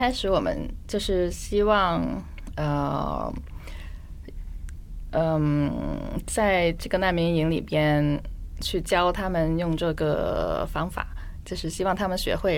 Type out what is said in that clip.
开始我们就是希望，呃，在这个难民营里边去教他们用这个方法，就是希望他们学会，